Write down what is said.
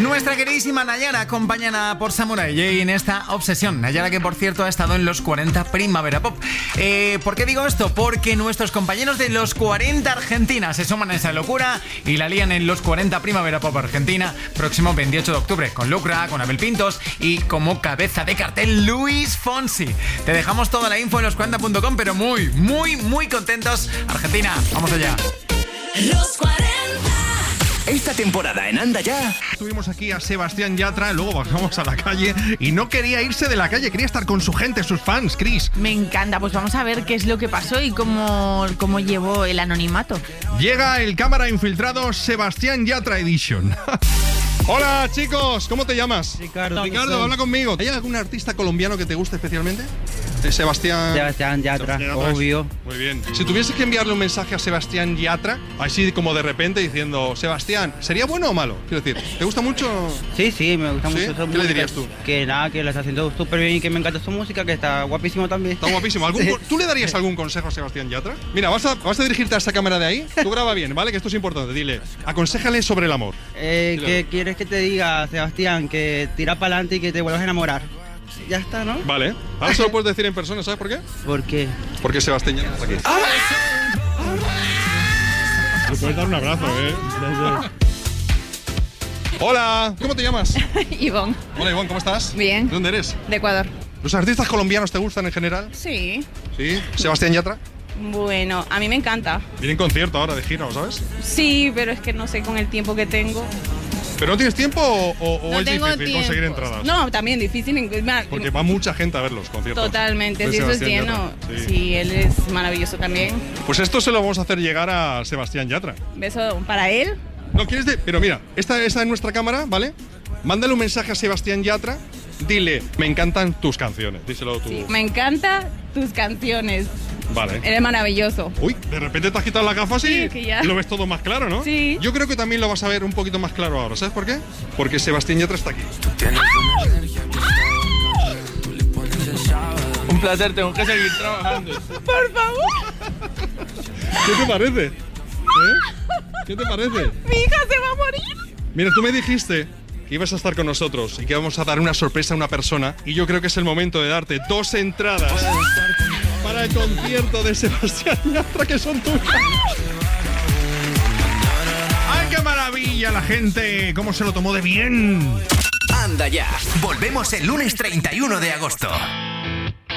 Nuestra queridísima Nayara, acompañada por Samurai J en esta obsesión. Nayara, que por cierto ha estado en los 40 Primavera Pop. ¿Por qué digo esto? Porque nuestros compañeros de los 40 Argentina se suman a esa locura y la lían en los 40 Primavera Pop Argentina, próximo 28 de octubre, con Lucra, con Abel Pintos y como cabeza de cartel Luis Fonsi. Te dejamos toda la info en los40.com, pero muy, muy, muy contentos. Argentina, vamos allá. Los 40. Esta temporada en Anda Ya tuvimos aquí a Sebastián Yatra, luego bajamos a la calle y no quería irse de la calle, quería estar con su gente, sus fans, Chris. Me encanta, pues vamos a ver qué es lo que pasó y cómo llevó el anonimato. Llega el cámara infiltrado Sebastián Yatra Edition. Hola chicos, ¿cómo te llamas? Ricardo, habla conmigo. ¿Hay algún artista colombiano que te guste especialmente? Sebastián Yatra, obvio. Muy bien. Si tuvieses que enviarle un mensaje a Sebastián Yatra, así como de repente diciendo, Sebastián, ¿sería bueno o malo? Quiero decir, ¿te gusta mucho? Sí, me gusta mucho su música. ¿Qué le dirías tú? Que nada, que lo está haciendo súper bien y que me encanta su música, que está guapísimo también. Está guapísimo. ¿Tú le darías algún consejo a Sebastián Yatra? Mira, vas a dirigirte a esa cámara de ahí. Tú graba bien, ¿vale? Que esto es importante. Dile, aconséjale sobre el amor. ¿Qué quieres que te diga, Sebastián? Que tira para adelante y que te vuelvas a enamorar. Ya está, ¿no? Vale. Ahora se lo puedes decir en persona, ¿sabes por qué? ¿Por qué? Porque Sebastián Yatra está aquí. Le puedes dar un abrazo, ¿eh? Hola, ¿cómo te llamas? Ivonne. Hola, Ivonne, ¿cómo estás? Bien. ¿De dónde eres? De Ecuador. ¿Los artistas colombianos te gustan en general? Sí. ¿Sí? ¿Sebastián Yatra? Bueno, a mí me encanta. Viene en concierto ahora de gira, ¿lo sabes? Sí, pero es que no sé con el tiempo que tengo. ¿Pero no tienes tiempo o No es tengo difícil tiempo. conseguir entradas? No, también difícil. Porque va mucha gente a ver los conciertos. Totalmente, de si eso es Sebastián lleno. Yatra. Sí, él es maravilloso también. Pues esto se lo vamos a hacer llegar a Sebastián Yatra. Beso para él. ¿No quieres Pero mira, esta es nuestra cámara, ¿vale? Mándale un mensaje a Sebastián Yatra. Dile, me encantan tus canciones. Díselo tú. Sí, me encantan tus canciones. Vale. Eres maravilloso. Uy, de repente te has quitado las gafas Sí, que ya. y lo ves todo más claro, ¿no? Sí. Yo creo que también lo vas a ver un poquito más claro ahora. ¿Sabes por qué? Porque Sebastián Yatra está aquí. Un placer, tengo que seguir trabajando. Por favor. ¿Qué te parece? ¿Qué te parece? Mi hija se va a morir. Mira, tú me dijiste que ibas a estar con nosotros y que vamos a dar una sorpresa a una persona y yo creo que es el momento de darte 2 entradas para el concierto de Sebastián Yatra, que son tuyas. ¡Ay, qué maravilla la gente! ¿Cómo se lo tomó de bien? Anda Ya. Volvemos el lunes 31 de agosto.